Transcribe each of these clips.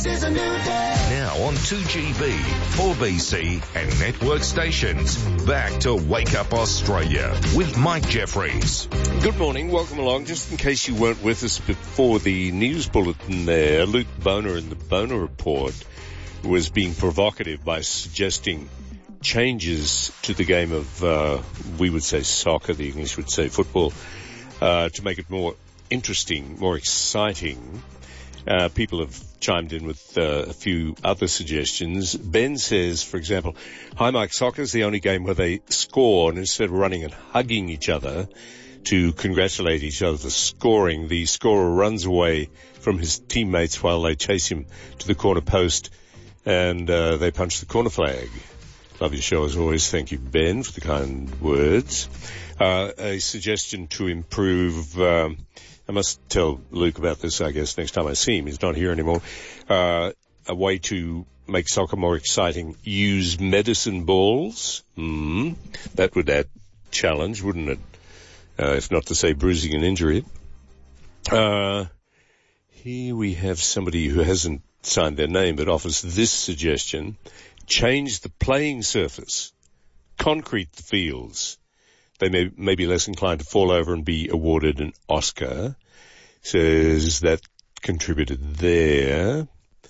This is a new day. Now on 2GB, 4BC and network stations. Back to Wake Up Australia with Mike Jeffries. Good morning. Welcome along. Just in case you weren't with us before the news bulletin there, Luke Boner in the Boner Report was being provocative by suggesting changes to the game of, we would say soccer, the English would say football, to make it more interesting, more exciting. People have chimed in with a few other suggestions. Ben says, for example, hi Mike, soccer's the only game where they score, and instead of running and hugging each other to congratulate each other for scoring, the scorer runs away from his teammates while they chase him to the corner post and they punch the corner flag. Love your show as always. Thank you, Ben, for the kind words. A suggestion to improve, I must tell Luke about this, I guess, next time I see him. He's not here anymore. A way to make soccer more exciting, use medicine balls. That would add challenge, wouldn't it? If not to say bruising and injury. Here we have somebody who hasn't signed their name but offers this suggestion. Change the playing surface. Concrete the fields. They may be less inclined to fall over and be awarded an Oscar. Says that contributed there.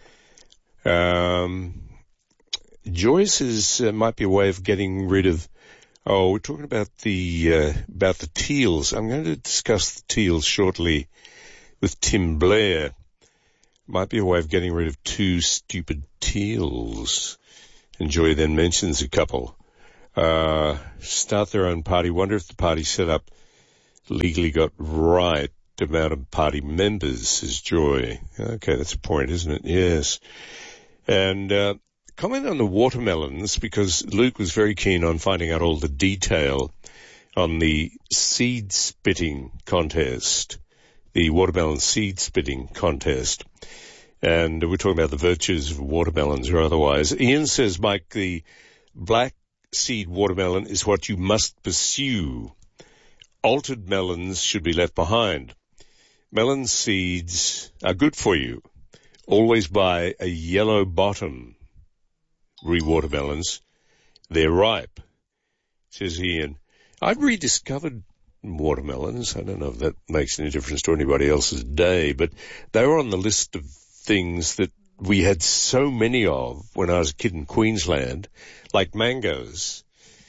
Joyce's might be a way of getting rid of. Oh, we're talking about the teals. I'm going to discuss the teals shortly with Tim Blair. Might be a way of getting rid of two stupid teals. And Joy then mentions a couple. Start their own party. Wonder if the party set up legally got right amount of party members, says Joy. Okay, that's a point, isn't it? Yes. And comment on the watermelons, because Luke was very keen on finding out all the detail on the seed spitting contest, the watermelon seed spitting contest. And we're talking about the virtues of watermelons or otherwise. Ian says, Mike, the black seed watermelon is what you must pursue. Altered melons should be left behind. Melon seeds are good for you. Always buy a yellow bottom watermelons. They're ripe, says Ian. I've rediscovered watermelons. I don't know if that makes any difference to anybody else's day, but they were on the list of things that we had so many of when I was a kid in Queensland, like mangoes.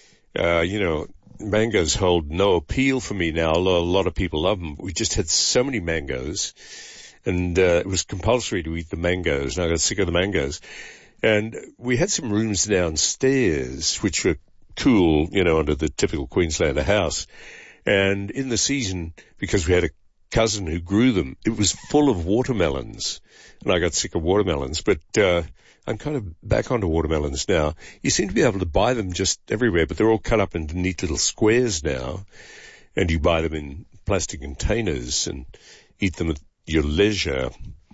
Mangoes hold no appeal for me now, although a lot of people love them. We just had so many mangoes, and it was compulsory to eat the mangoes, and I got sick of the mangoes. And we had some rooms downstairs, which were cool, under the typical Queenslander house. And in the season, because we had a cousin who grew them, it was full of watermelons. And I got sick of watermelons, but I'm kind of back onto watermelons now. You seem to be able to buy them just everywhere, but they're all cut up into neat little squares now, and you buy them in plastic containers and eat them at your leisure.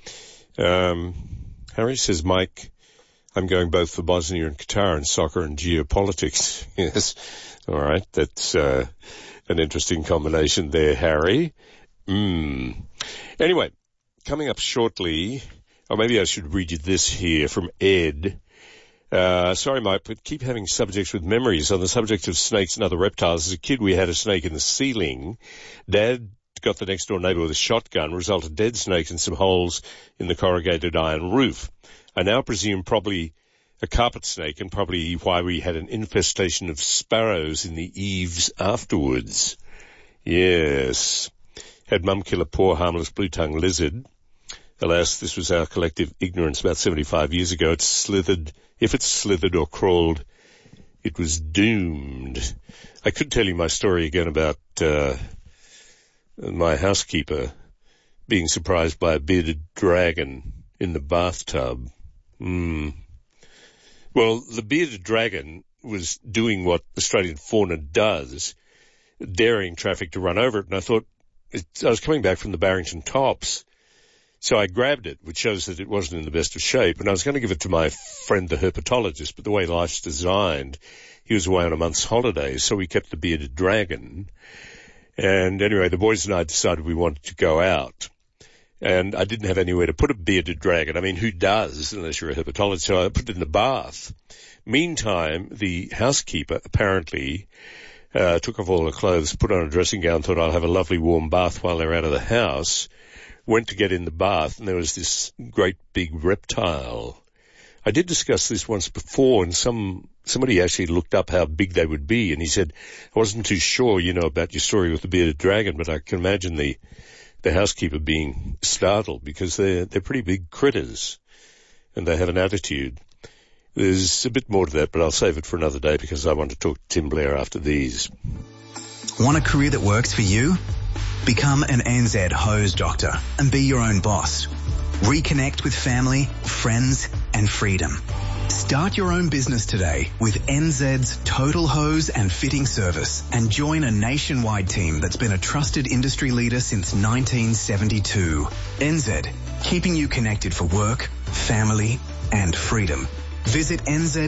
Harry says, Mike, I'm going both for Bosnia and Qatar and soccer and geopolitics. Yes. All right. That's an interesting combination there, Harry. Anyway, coming up shortly, or maybe I should read you this here from Ed. Sorry, Mike, but keep having subjects with memories. On the subject of snakes and other reptiles, as a kid we had a snake in the ceiling. Dad got the next door neighbour with a shotgun, resulted dead snakes and some holes in the corrugated iron roof. I now presume probably a carpet snake, and probably why we had an infestation of sparrows in the eaves afterwards. Yes. Had Mum kill a poor harmless blue-tongued lizard. Alas, this was our collective ignorance about 75 years ago. It slithered. If it slithered or crawled, it was doomed. I could tell you my story again about my housekeeper being surprised by a bearded dragon in the bathtub. Well, the bearded dragon was doing what Australian fauna does, daring traffic to run over it, and I thought, I was coming back from the Barrington Tops, so I grabbed it, which shows that it wasn't in the best of shape, and I was going to give it to my friend the herpetologist, but the way life's designed, he was away on a month's holiday, so we kept the bearded dragon. And anyway, the boys and I decided we wanted to go out. and I didn't have anywhere to put a bearded dragon. I mean, who does, unless you're a herpetologist? So I put it in the bath. Meantime, the housekeeper apparently took off all her clothes, put on a dressing gown, thought I'll have a lovely warm bath while they're out of the house, went to get in the bath, and there was this great big reptile. I did discuss this once before, and somebody actually looked up how big they would be, and he said, I wasn't too sure, about your story with the bearded dragon, but I can imagine the housekeeper being startled because they're pretty big critters, and they have an attitude. There's a bit more to that, but I'll save it for another day because I want to talk to Tim Blair after these. Want a career that works for you? Become an NZ hose doctor and be your own boss. Reconnect with family, friends, and freedom. Start your own business today with NZ's Total Hose and Fitting Service and join a nationwide team that's been a trusted industry leader since 1972. NZ, keeping you connected for work, family, and freedom. Visit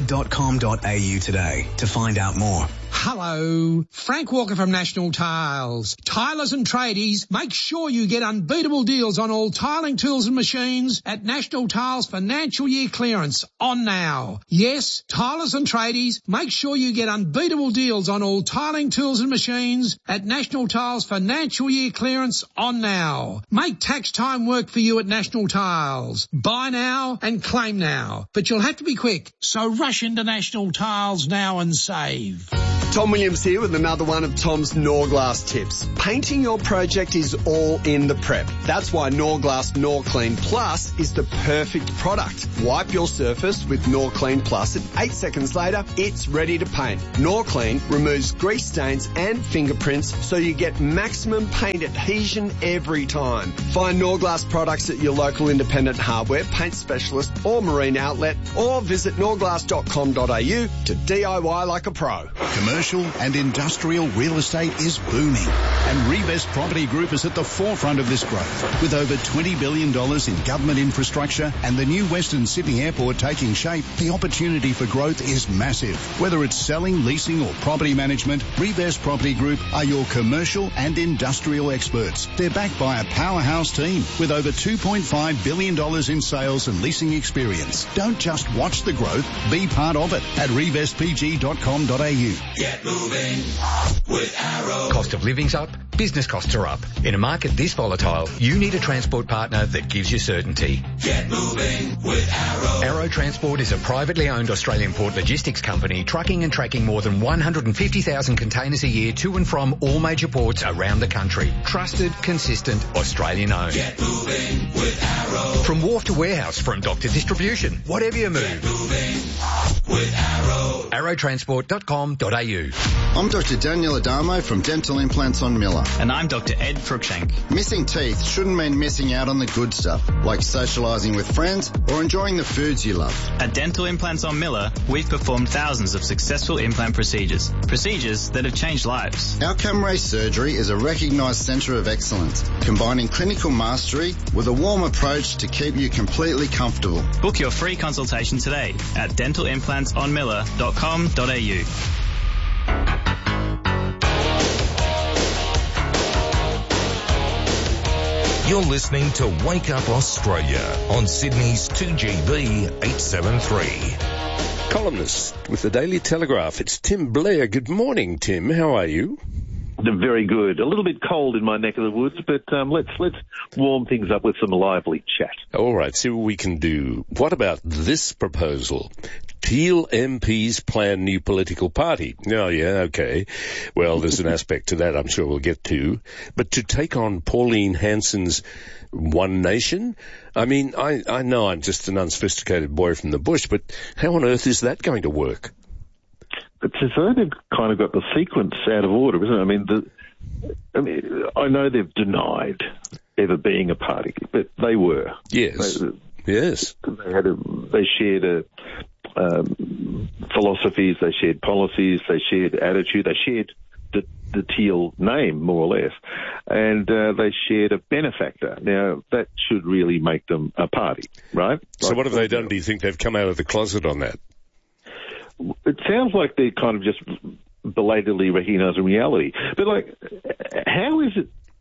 nz.com.au today to find out more. Hello, Frank Walker from National Tiles. Tilers and tradies, make sure you get unbeatable deals on all tiling tools and machines at National Tiles financial year clearance on now. Yes, tilers and tradies, make sure you get unbeatable deals on all tiling tools and machines at National Tiles financial year clearance on now. Make tax time work for you at National Tiles. Buy now and claim now, but you'll have to be quick, so rush into National Tiles now and save. Tom Williams here with another one of Tom's Norglass tips. Painting your project is all in the prep. That's why Norglass Norclean Plus is the perfect product. Wipe your surface with Norclean Plus and 8 seconds later, it's ready to paint. Norclean removes grease stains and fingerprints so you get maximum paint adhesion every time. Find Norglass products at your local independent hardware, paint specialist or marine outlet, or visit norglass.com.au to DIY like a pro. Commercial and industrial real estate is booming, and Revest Property Group is at the forefront of this growth. With over $20 billion in government infrastructure and the new Western Sydney Airport taking shape, the opportunity for growth is massive. Whether it's selling, leasing or property management, Revest Property Group are your commercial and industrial experts. They're backed by a powerhouse team with over $2.5 billion in sales and leasing experience. Don't just watch the growth, be part of it at revestpg.com.au. Get moving with Arrow. Cost of living's up, business costs are up. In a market this volatile, you need a transport partner that gives you certainty. Get moving with Arrow. Arrow Transport is a privately owned Australian port logistics company trucking and tracking more than 150,000 containers a year to and from all major ports around the country. Trusted, consistent, Australian owned. Get moving with Arrow. From wharf to warehouse, front dock to distribution, whatever you move. Get moving with Arrow. Arrowtransport.com.au. I'm Dr. Daniel Adamo from Dental Implants on Miller. And I'm Dr. Ed Cruikshank. Missing teeth shouldn't mean missing out on the good stuff, like socialising with friends or enjoying the foods you love. At Dental Implants on Miller, we've performed thousands of successful implant procedures that have changed lives. Outcome Ray Surgery is a recognised centre of excellence, combining clinical mastery with a warm approach to keep you completely comfortable. Book your free consultation today at dentalimplantsonmiller.com.au. You're listening to Wake Up Australia on Sydney's 2GB 873. Columnist with the Daily Telegraph, it's Tim Blair. Good morning, Tim. How are you? Very good. A little bit cold in my neck of the woods, but let's warm things up with some lively chat. All right, see what we can do. What about this proposal? Teal MPs plan new political party. Oh, yeah, okay. Well, there's an aspect to that I'm sure we'll get to. But to take on Pauline Hanson's One Nation? I mean, I know I'm just an unsophisticated boy from the bush, but how on earth is that going to work? But so they've kind of got the sequence out of order, isn't it? I know they've denied ever being a party, but they were. Yes. Yes. They shared philosophies, they shared policies, they shared attitude, they shared the Teal name, more or less, and they shared a benefactor. Now, that should really make them a party, right? So what have they done? Do you think they've come out of the closet on that? It sounds like they're kind of just belatedly recognising reality. But, how is it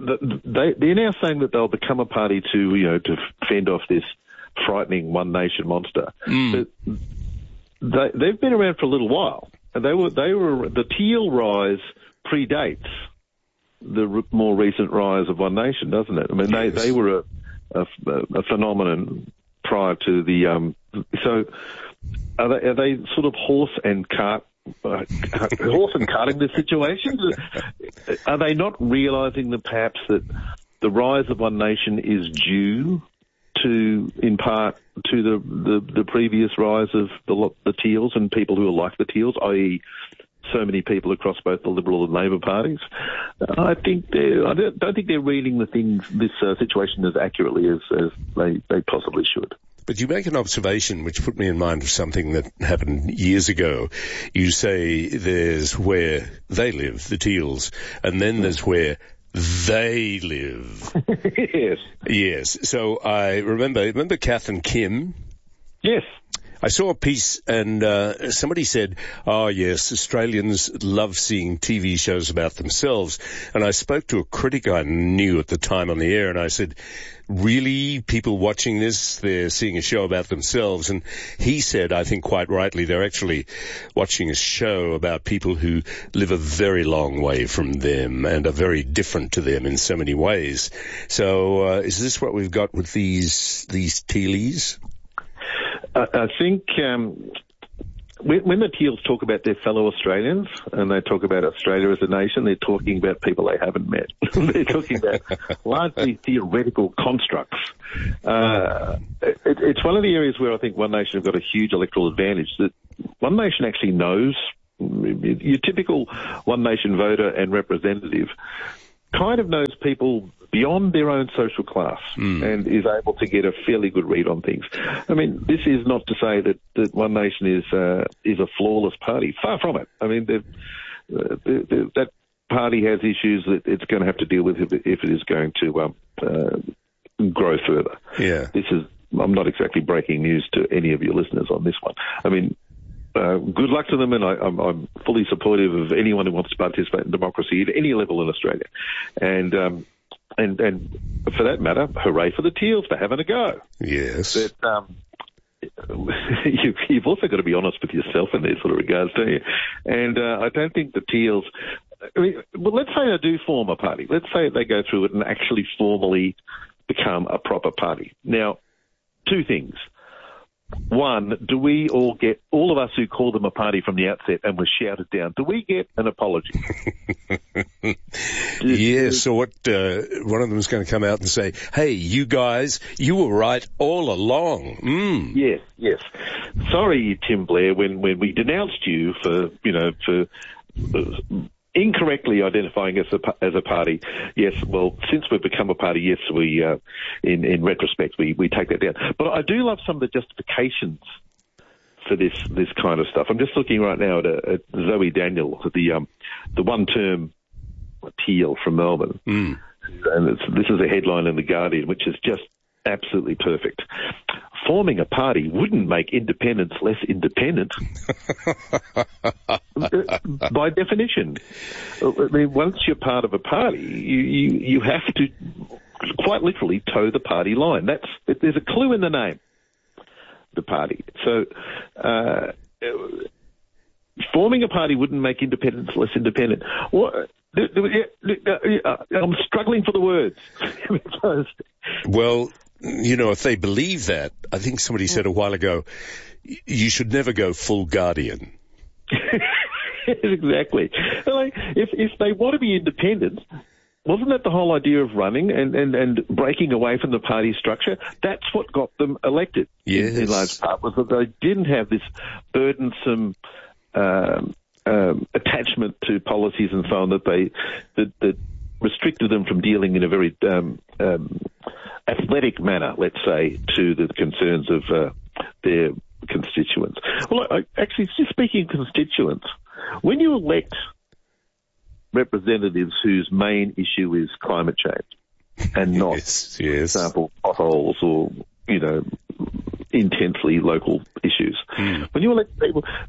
they're now saying that they'll become a party to fend off this frightening One Nation monster. But they've been around for a little while, and they were the Teal rise predates the more recent rise of One Nation, doesn't it? I mean, they were a phenomenon prior to the. So are they sort of horse and carting this situation? Are they not realising that perhaps that the rise of One Nation is due in part to the previous rise of the Teals and people who are like the Teals, i.e. so many people across both the Liberal and Labor parties? I don't think they're reading this situation as accurately as they possibly should. But you make an observation which put me in mind of something that happened years ago. You say there's where they live, the Teals, and then there's where they live. Yes. So I remember Kath and Kim? Yes. I saw a piece and somebody said, oh yes, Australians love seeing TV shows about themselves. And I spoke to a critic I knew at the time on the air, and I said, really, people watching this, they're seeing a show about themselves? And he said, I think quite rightly, they're actually watching a show about people who live a very long way from them and are very different to them in so many ways. So is this what we've got with these Tealies? I think when the Teals talk about their fellow Australians and they talk about Australia as a nation, they're talking about people they haven't met. They're talking about largely theoretical constructs. It's one of the areas where I think One Nation have got a huge electoral advantage, that One Nation actually knows. Your typical One Nation voter and representative kind of knows people beyond their own social class and is able to get a fairly good read on things. I mean, this is not to say that One Nation is a flawless party. Far from it. I mean, that party has issues that it's going to have to deal with if it is going to grow further. Yeah. I'm not exactly breaking news to any of your listeners on this one. I mean, good luck to them, and I'm fully supportive of anyone who wants to participate in democracy at any level in Australia. And for that matter, hooray for the Teals for having a go. Yes. But you've also got to be honest with yourself in these sort of regards, don't you? And I don't think the Teals. I mean, well, let's say they do form a party. Let's say they go through it and actually formally become a proper party. Now, two things. One, do we all of us who called them a party from the outset and were shouted down, do we get an apology? Yes, or what, one of them is going to come out and say, hey, you guys, you were right all along. Yes. Sorry, Tim Blair, when we denounced you for incorrectly identifying us as a party. Yes, well, since we've become a party, yes, we, in retrospect, we take that down. But I do love some of the justifications for this kind of stuff. I'm just looking right now at Zoe Daniel, the one-term Teal from Melbourne. And this is a headline in The Guardian, which is just absolutely perfect. Forming a party wouldn't make independents less independent. By definition. I mean, once you're part of a party, you have to quite literally toe the party line. There's a clue in the name, the party. So, forming a party wouldn't make independents less independent. I'm struggling for the words. Well, if they believe that, I think somebody said a while ago, you should never go full Guardian. Exactly. Like, if they want to be independent, wasn't that the whole idea of running and breaking away from the party structure? That's what got them elected. Yes. In large part, was that they didn't have this burdensome attachment to policies and so on that restricted them from dealing in a very athletic manner, let's say, to the concerns of their constituents. Well, actually, just speaking of constituents, when you elect representatives whose main issue is climate change and not, for example, potholes or, intensely local issues, when you elect people,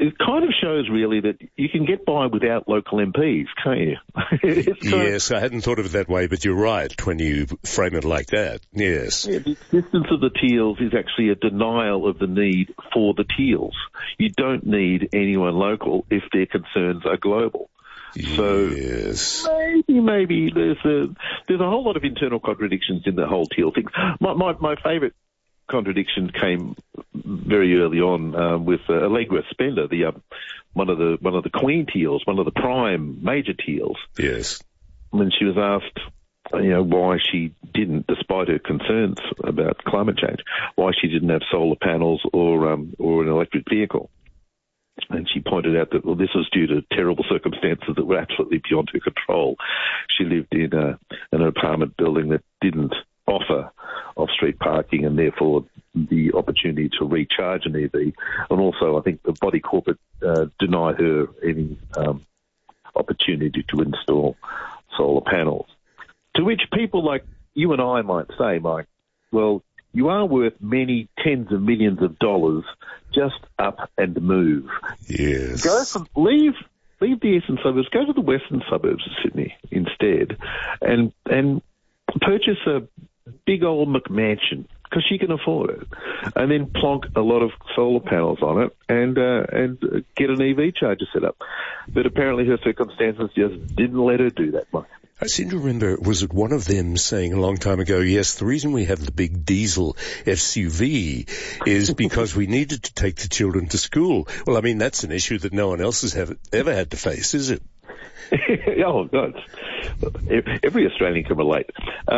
it kind of shows really that you can get by without local MPs, can't you? Yes, I hadn't thought of it that way, but you're right when you frame it like that. Yes. Yeah, the existence of the Teals is actually a denial of the need for the Teals. You don't need anyone local if their concerns are global. So yes. maybe there's a whole lot of internal contradictions in the whole Teal thing. My favourite contradiction came very early on with Allegra Spender, one of the Queen Teals, one of the prime major Teals. Yes. When she was asked, why she didn't, despite her concerns about climate change, why she didn't have solar panels or an electric vehicle. And she pointed out that, this was due to terrible circumstances that were absolutely beyond her control. She lived in an apartment building that didn't offer off-street parking and therefore the opportunity to recharge an EV. And also, I think the body corporate denied her any opportunity to install solar panels. To which people like you and I might say, Mike, well, you are worth many tens of millions of dollars. Just up and move. Yes. Leave the eastern suburbs. Go to the western suburbs of Sydney instead, and purchase a big old McMansion because she can afford it, and then plonk a lot of solar panels on it and get an EV charger set up. But apparently her circumstances just didn't let her do that, Mike. I seem to remember, was it one of them saying a long time ago, yes, the reason we have the big diesel SUV is because we needed to take the children to school. Well, I mean, that's an issue that no one else has ever had to face, is it? Oh, God. Every Australian can relate.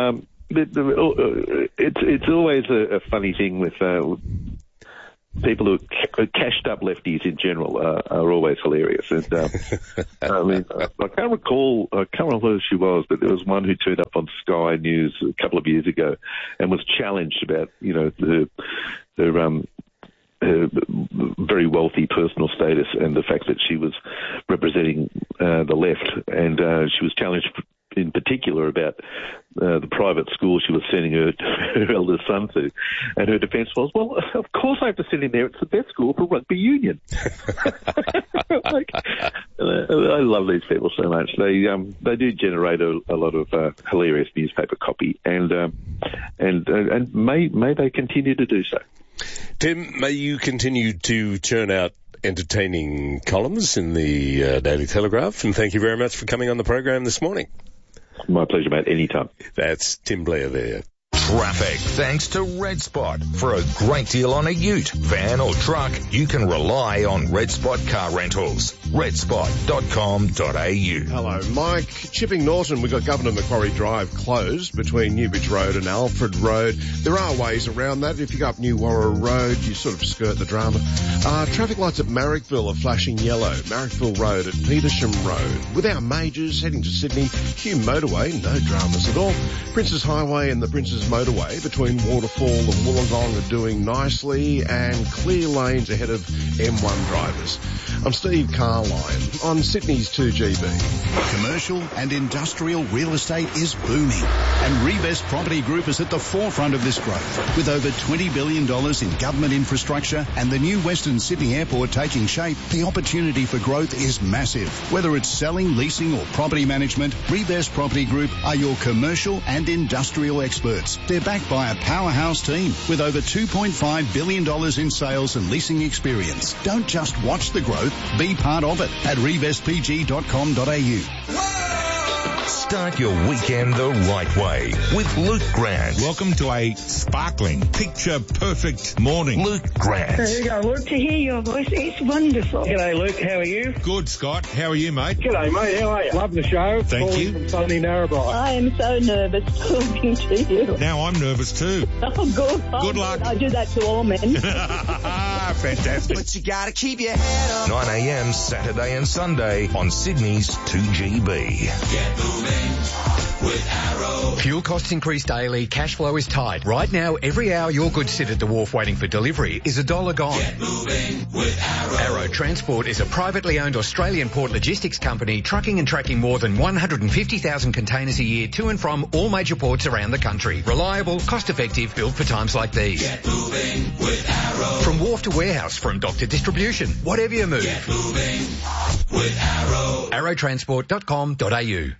It's always a funny thing with people who are cashed up lefties in general are always hilarious. And I mean, I can't recall who she was, but there was one who turned up on Sky News a couple of years ago and was challenged about, her very wealthy personal status and the fact that she was representing the left, and she was challenged in particular about the private school she was sending her eldest son to, and her defence was, well, of course I have to send him there. It's the best school for rugby union. I love these people so much. They do generate a lot of hilarious newspaper copy, and may they continue to do so. Tim, may you continue to churn out entertaining columns in the Daily Telegraph, and thank you very much for coming on the program this morning. My pleasure, mate. Anytime. That's Tim Blair there. Traffic thanks to Red Spot. For a great deal on a ute, van or truck, you can rely on Red Spot Car Rentals. redspot.com.au. Hello, Mike. Chipping Norton, we've got Governor Macquarie Drive closed between Newbridge Road and Alfred Road. There are ways around that. If you go up New Warra Road, you sort of skirt the drama. Traffic lights at Marrickville are flashing yellow. Marrickville Road at Petersham Road. With our majors heading to Sydney, Hume Motorway, no dramas at all. Princes Highway and the Princes Motorway between Waterfall and Wollongong are doing nicely, and clear lanes ahead of M1 drivers. I'm Steve Carline on Sydney's 2GB. Commercial and industrial real estate is booming, and Rebest Property Group is at the forefront of this growth. With over $20 billion in government infrastructure and the new Western Sydney Airport taking shape, the opportunity for growth is massive. Whether it's selling, leasing or property management, Rebest Property Group are your commercial and industrial experts. They're backed by a powerhouse team with over $2.5 billion in sales and leasing experience. Don't just watch the growth, be part of it at rebestpg.com.au. Start your weekend the right way with Luke Grant. Welcome to a sparkling, picture-perfect morning. Luke Grant. There you go, Luke. To hear your voice, it's wonderful. G'day, Luke. How are you? Good, Scott. How are you, mate? G'day, mate. How are you? Love the show. Thank you. From sunny Narrabri. I am so nervous talking to you. Now I'm nervous too. Oh, good. Good luck. I do that to all men. Fantastic. But you gotta keep your head up. 9 a.m. Saturday and Sunday on Sydney's 2GB. Get moving with Arrow. Fuel costs increase daily, cash flow is tight. Right now, every hour your goods sit at the wharf waiting for delivery is $1 gone. Get moving with Arrow. Arrow Transport is a privately owned Australian port logistics company trucking and tracking more than 150,000 containers a year to and from all major ports around the country. Reliable, cost-effective, built for times like these. Get moving with Arrow. From Wharf to warehouse from dock to distribution. Whatever you move. Get moving with Arrow. Arrowtransport.com.au.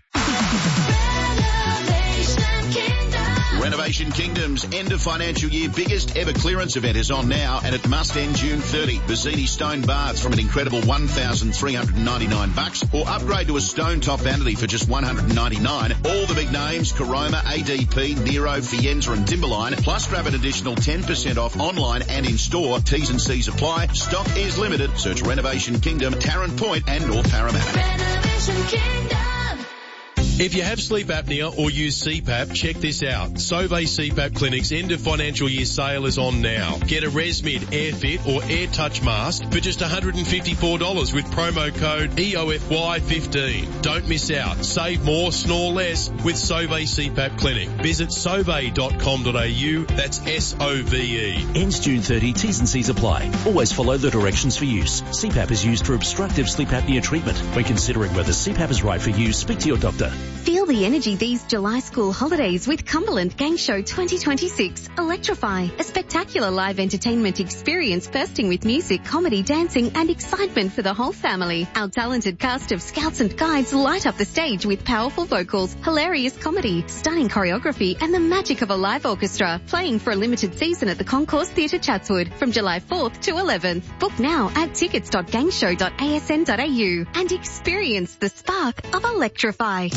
Renovation Kingdom's end of financial year biggest ever clearance event is on now, and it must end June 30. Bazzini stone baths from an incredible $1,399, or upgrade to a stone top vanity for just $199. All the big names, Caroma, ADP, Nero, Fienza and Timberline, plus grab an additional 10% off online and in store. T's and C's apply. Stock is limited. Search Renovation Kingdom, Tarrant Point and North Parramatta. Renovation Kingdom. If you have sleep apnea or use CPAP, check this out. Sauvé CPAP Clinic's end of financial year sale is on now. Get a ResMed AirFit or AirTouch mask for just $154 with promo code EOFY15. Don't miss out. Save more, snore less with Sauvé CPAP Clinic. Visit sauve.com.au. That's SOVE. Ends June 30. T's and C's apply. Always follow the directions for use. CPAP is used for obstructive sleep apnea treatment. When considering whether CPAP is right for you, speak to your doctor. Feel the energy these July school holidays with Cumberland Gang Show 2026. Electrify, a spectacular live entertainment experience bursting with music, comedy, dancing and excitement for the whole family. Our talented cast of scouts and guides light up the stage with powerful vocals, hilarious comedy, stunning choreography and the magic of a live orchestra, playing for a limited season at the Concourse Theatre Chatswood from July 4th to 11th. Book now at tickets.gangshow.asn.au and experience the spark of Electrify.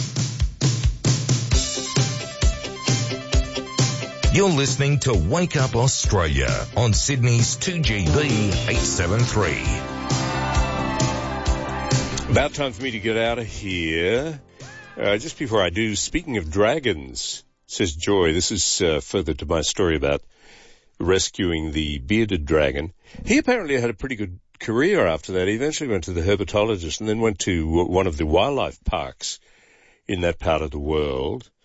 You're listening to Wake Up Australia on Sydney's 2GB 873. About time for me to get out of here. Just before I do, speaking of dragons, says Joy, this is further to my story about rescuing the bearded dragon. He apparently had a pretty good career after that. He eventually went to the herpetologist and then went to one of the wildlife parks in that part of the world.